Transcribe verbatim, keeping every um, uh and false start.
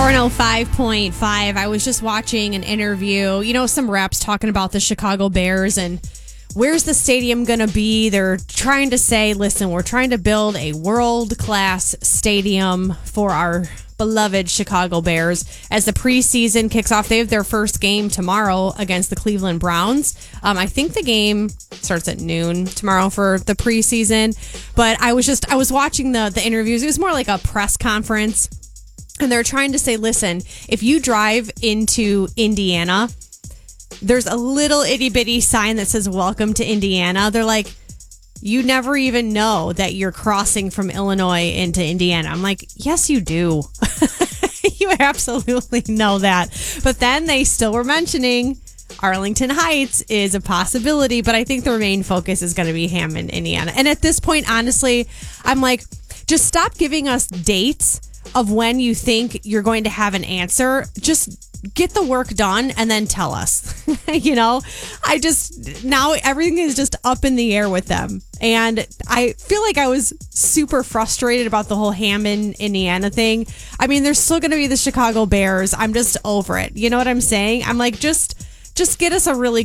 one oh five point five. I was just watching an interview. You know, some reps talking about the Chicago Bears and where's the stadium going to be? They're trying to say, listen, we're trying to build a world-class stadium for our beloved Chicago Bears. As the preseason kicks off, they have their first game tomorrow against the Cleveland Browns. Um, I think the game starts at noon tomorrow for the preseason. But I was just, I was watching the, the interviews. It was more like a press conference. And they're trying to say, listen, if you drive into Indiana, there's a little itty bitty sign that says welcome to Indiana. They're like, you never even know that you're crossing from Illinois into Indiana. I'm like, yes, you do. You absolutely know that. But then they still were mentioning Arlington Heights is a possibility. But I think the main focus is going to be Hammond, Indiana. And at this point, honestly, I'm like, just stop giving us dates of when you think you're going to have an answer. Just get the work done and then tell us. You know, I just, now everything is just up in the air with them. And I feel like I was super frustrated about the whole Hammond, Indiana thing. I mean, there's still going to be the Chicago Bears. I'm just over it. You know what I'm saying? I'm like, just, just get us a really